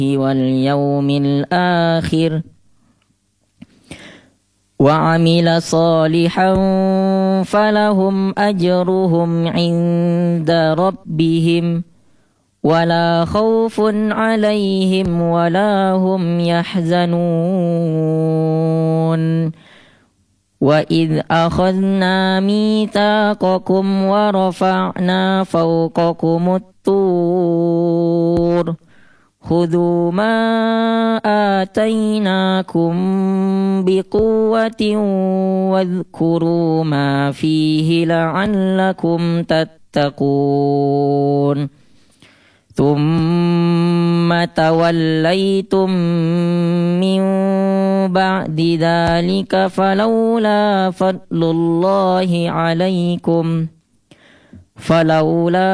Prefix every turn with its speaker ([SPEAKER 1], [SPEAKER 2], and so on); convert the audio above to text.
[SPEAKER 1] واليوم الآخر وعمل صالحا فلهم أجرهم عند ربهم ولا خوف عليهم ولا هم يحزنون وإذ أخذنا ميثاقكم ورفعنا فوقكم الطور خذوا ما آتيناكم بقوة واذكروا ما فيه لعلكم تتقون ثم توليتم من بعد ذلك فلولا